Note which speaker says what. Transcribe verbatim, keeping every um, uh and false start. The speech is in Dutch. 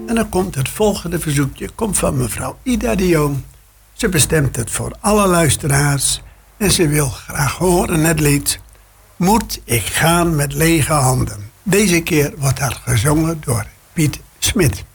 Speaker 1: En dan komt het volgende verzoekje. Komt van mevrouw Ida de Jong. Ze bestemt het voor alle luisteraars. En ze wil graag horen het lied. Moet ik gaan met lege handen. Deze keer wordt dat gezongen door Piet Smit.